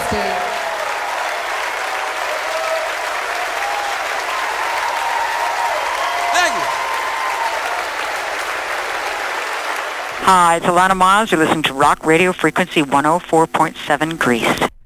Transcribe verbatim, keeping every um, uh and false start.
stage. Thank you. Hi, it's Alana Miles. You're listening to Rock Radio Frequency one oh four point seven Greece.